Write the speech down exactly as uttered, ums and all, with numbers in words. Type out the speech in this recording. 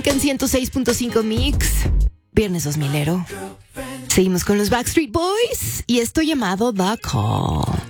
En ciento seis punto cinco Mix, viernes dos milero. Seguimos con los Backstreet Boys y esto llamado The Call.